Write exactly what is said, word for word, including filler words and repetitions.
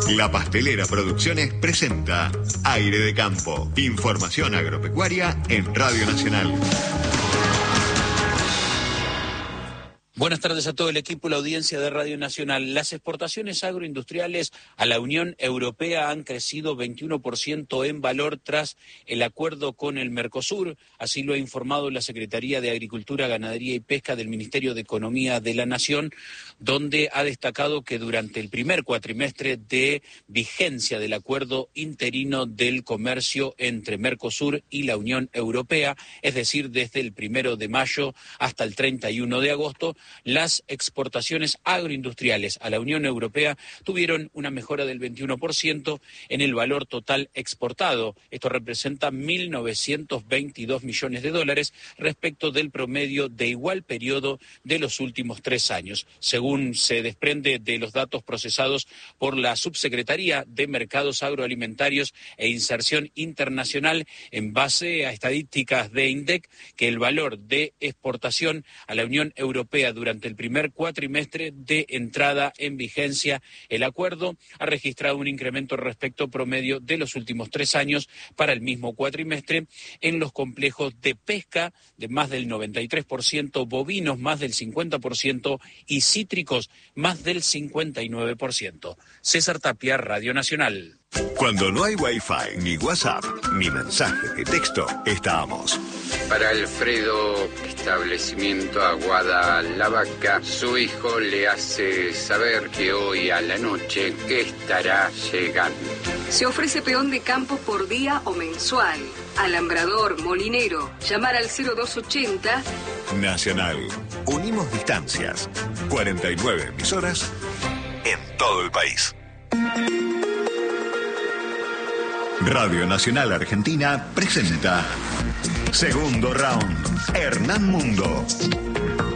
La Pastelera Producciones presenta Aire de Campo. Información agropecuaria en Radio Nacional. Buenas tardes a todo el equipo y la audiencia de Radio Nacional. Las exportaciones agroindustriales a la Unión Europea han crecido veintiuno por ciento en valor tras el acuerdo con el Mercosur. Así lo ha informado la Secretaría de Agricultura, Ganadería y Pesca del Ministerio de Economía de la Nación, donde ha destacado que durante el primer cuatrimestre de vigencia del acuerdo interino del comercio entre Mercosur y la Unión Europea, es decir, desde el primero de mayo hasta el treinta y uno de agosto, las exportaciones agroindustriales a la Unión Europea tuvieron una mejora del veintiuno por ciento en el valor total exportado. Esto representa mil novecientos veintidós millones de dólares respecto del promedio de igual periodo de los últimos tres años, según se desprende de los datos procesados por la Subsecretaría de Mercados Agroalimentarios e Inserción Internacional, en base a estadísticas de INDEC, que el valor de exportación a la Unión Europea durante el primer cuatrimestre de entrada en vigencia el acuerdo ha registrado un incremento respecto promedio de los últimos tres años para el mismo cuatrimestre en los complejos de pesca de más del noventa y tres por ciento, bovinos más del cincuenta por ciento y cítricos más del cincuenta y nueve por ciento. César Tapia, Radio Nacional. Cuando no hay Wi-Fi, ni WhatsApp, ni mensaje de texto, estábamos. Para Alfredo, establecimiento Aguada La Vaca, su hijo le hace saber que hoy a la noche estará llegando. Se ofrece peón de campo por día o mensual. Alambrador, molinero, llamar al cero dos ochenta. Nacional. Unimos distancias. cuarenta y nueve emisoras en todo el país. Radio Nacional Argentina presenta Segundo Round. Hernán Mundo.